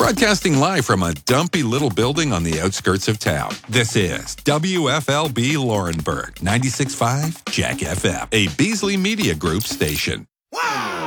Broadcasting live from a dumpy little building on the outskirts of town. This is WFLB Laurenburg, 96.5 Jack FM, a Beasley Media Group station.